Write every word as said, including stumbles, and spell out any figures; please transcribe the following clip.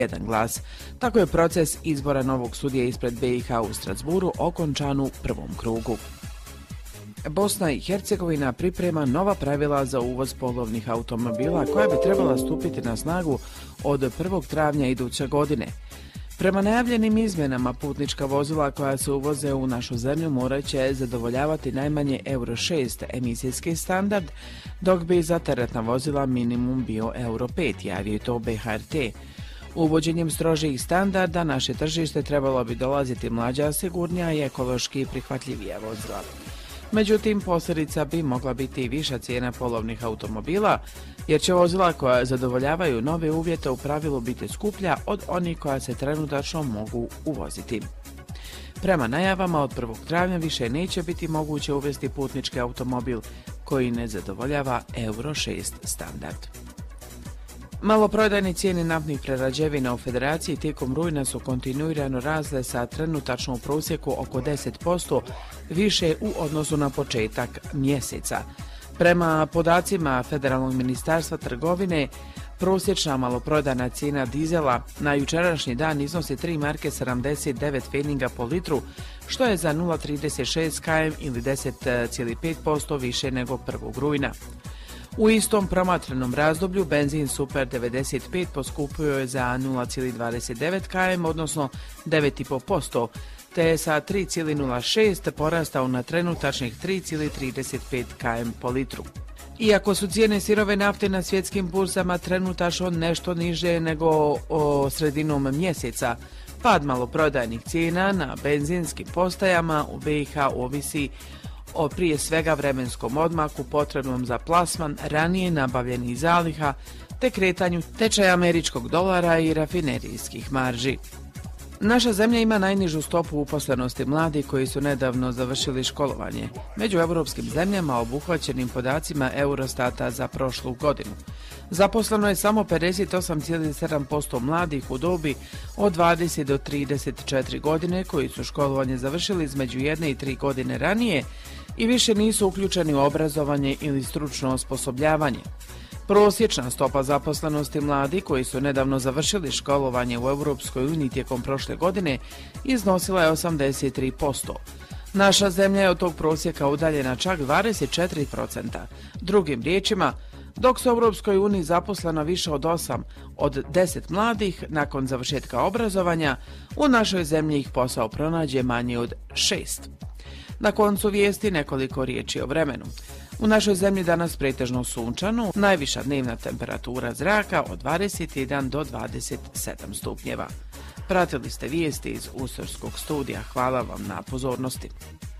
jedan glas. Tako je proces izbora novog sudije ispred B i H u Strasburu okončan u prvom krugu. Bosna i Hercegovina priprema nova pravila za uvoz polovnih automobila koja bi trebala stupiti na snagu od prvog travnja iduće godine. Prema najavljenim izmjenama, putnička vozila koja se uvoze u našu zemlju morat će zadovoljavati najmanje Euro šest emisijski standard, dok bi za teretna vozila minimum bio Euro pet, javio to B H R T. Uvođenjem strožijih standarda naše tržište trebalo bi dolaziti mlađa, sigurnija i ekološki prihvatljivija vozila. Međutim, posljedica bi mogla biti i viša cijena polovnih automobila, jer će vozila koja zadovoljavaju nove uvjete u pravilu biti skuplja od onih koja se trenutačno mogu uvoziti. Prema najavama, od prvog travnja više neće biti moguće uvesti putnički automobil koji ne zadovoljava Euro šest standard. Maloprodajne cijene naftnih prerađevina u Federaciji tijekom rujna su kontinuirano rasle sa trenutačno u prosjeku oko deset posto više u odnosu na početak mjeseca. Prema podacima Federalnog ministarstva trgovine, prosječna maloprodajna cijena dizela na jučerašnji dan iznosi tri marke sedamdeset devet pfenninga po litru, što je za nula zarez trideset šest km ili deset zarez pet posto više nego prvog rujna. U istom promatranom razdoblju benzin Super devedeset pet poskupio je za nula zarez dvadeset devet km, odnosno devet zarez pet posto, te je sa tri zarez nula šest porastao na trenutačnih tri zarez trideset pet km po litru. Iako su cijene sirove nafte na svjetskim burzama trenutačno nešto niže nego o sredinom mjeseca, pad maloprodajnih cijena na benzinskim postajama u B i H ovisi o prije svega vremenskom odmaku potrebnom za plasman ranije nabavljenih zaliha te kretanju tečaja američkog dolara i rafinerijskih marži. Naša zemlja ima najnižu stopu uposlenosti mladih koji su nedavno završili školovanje, među evropskim zemljama obuhvaćenim podacima Eurostata za prošlu godinu. Zaposleno je samo pedeset osam zarez sedam posto mladih u dobi od dvadeset do trideset četiri godine koji su školovanje završili između jedne i tri godine ranije i više nisu uključeni u obrazovanje ili stručno osposobljavanje. Prosječna stopa zaposlenosti mladih koji su nedavno završili školovanje u Europskoj uniji tijekom prošle godine iznosila je osamdeset tri posto. Naša zemlja je od tog prosjeka udaljena čak dvadeset četiri posto. Drugim riječima, dok su u Europskoj uniji zaposleno više od osam od deset mladih nakon završetka obrazovanja, u našoj zemlji ih posao pronađe manje od šest. Na koncu vijesti nekoliko riječi o vremenu. U našoj zemlji danas pretežno sunčano, najviša dnevna temperatura zraka od dvadeset jedan do dvadeset sedam stupnjeva. Pratili ste vijesti iz Usorskog studija. Hvala vam na pozornosti.